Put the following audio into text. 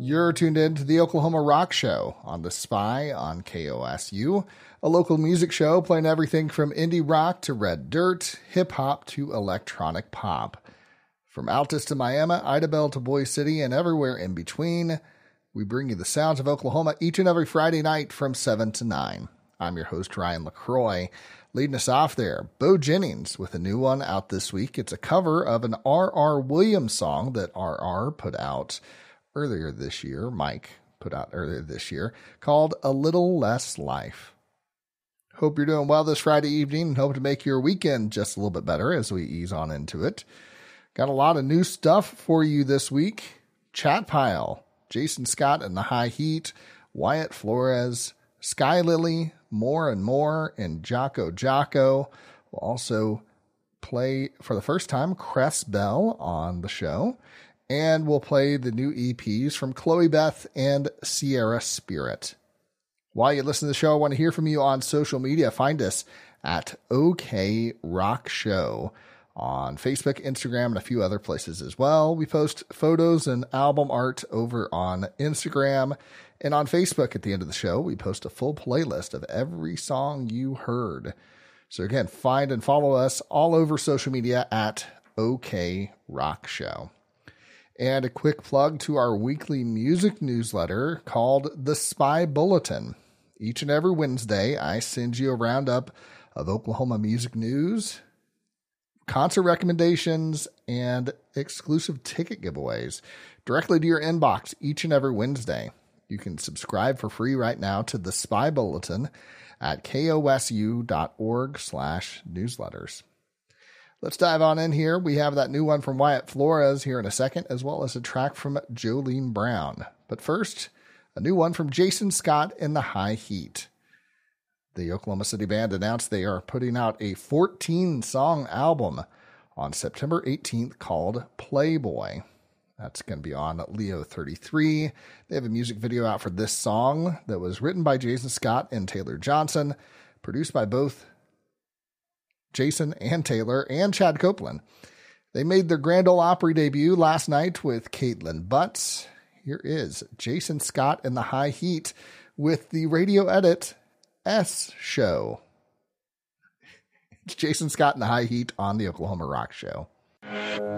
You're tuned in to the Oklahoma Rock Show on The Spy on KOSU, a local music show playing everything from indie rock to red dirt, hip-hop to electronic pop. From Altus to Miami, Idabel to Boise City, and everywhere in between, we bring you the sounds of Oklahoma each and every Friday night from 7 to 9. I'm your host, Ryan LaCroix. Leading us off there, Bo Jennings with a new one out this week. It's a cover of an R.R. Williams song that R.R. put out earlier this year, Mike put out earlier this year, called A Little Less Life. Hope you're doing well this Friday evening and hope to make your weekend just a little bit better as we ease on into it. Got a lot of new stuff for you this week. Chat Pile, Jason Scott and the High Heat, Wyatt Flores, Sky Lily, More and More, and Jocko Jocko will also play for the first time Crest Bell on the show. And we'll play the new EPs from Chloe Beth and Sierra Spirit. While you listen to the show, I want to hear from you on social media. Find us at OK Rock Show on Facebook, Instagram, and a few other places as well. We post photos and album art over on Instagram. And on Facebook at the end of the show, we post a full playlist of every song you heard. So again, find and follow us all over social media at OK Rock Show. And a quick plug to our weekly music newsletter called The Spy Bulletin. Each and every Wednesday, I send you a roundup of Oklahoma music news, concert recommendations, and exclusive ticket giveaways directly to your inbox each and every Wednesday. You can subscribe for free right now to The Spy Bulletin at kosu.org/newsletters. Let's dive on in here. We have that new one from Wyatt Flores here in a second, as well as a track from Jolene Brown. But first, a new one from Jason Scott and the High Heat. The Oklahoma City Band announced they are putting out a 14-song album on September 18th called Playboy. That's going to be on Leo 33. They have a music video out for this song that was written by Jason Scott and Taylor Johnson, produced by both Jason and Taylor and Chad Copeland. They made their Grand Ole Opry debut last night with Caitlin Butts. Here is Jason Scott and the High Heat with the radio edit S Show. It's Jason Scott and the High Heat on the Oklahoma Rock Show.